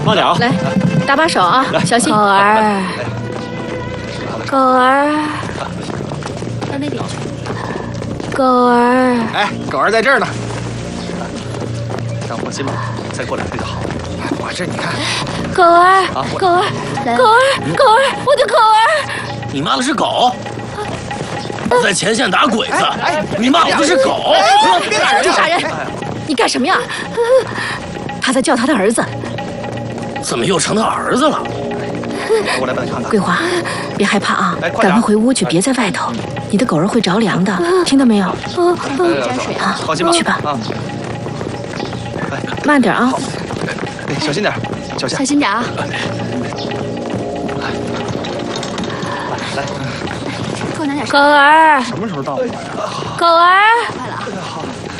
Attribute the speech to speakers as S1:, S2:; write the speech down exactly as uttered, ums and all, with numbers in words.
S1: 慢点啊！
S2: 来，搭把手啊，小心。狗儿，狗儿，到那边去。狗儿，
S3: 哎，狗儿在这儿呢。
S1: 让放心吧，再过两天就好。
S3: 我这你看，
S2: 狗儿，狗儿，狗儿，狗儿，我的狗儿！
S4: 你骂的是狗？我在前线打鬼子，你骂我的是狗？
S3: 别打人！
S2: 就杀人！你干什么呀？他在叫他的儿子。
S4: 怎么又成他儿子了？
S1: 我来帮你看看。
S2: 桂花，别害怕啊，
S1: 哎快点
S2: 赶快回屋去，别在外头，你的狗儿会着凉的，听到没有？
S1: 沾水啊！放心吧，
S2: 去吧。
S1: 啊，
S2: 慢点啊。
S1: 哎，小心点，脚下。
S2: 小心点啊！
S1: 来，
S2: 给我拿点。狗儿，
S1: 什么时候到？
S2: 狗儿。